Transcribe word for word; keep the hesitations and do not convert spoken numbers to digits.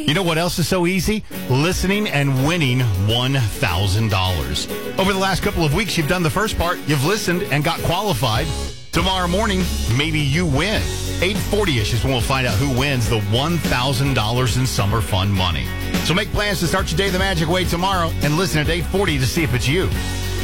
You know what else is so easy? Listening and winning one thousand dollars. Over the last couple of weeks, you've done the first part. You've listened and got qualified. Tomorrow morning, maybe you win. eight forty-ish is when we'll find out who wins the one thousand dollars in summer fun money. So make plans to start your day the magic way tomorrow and listen at eight forty to see if it's you.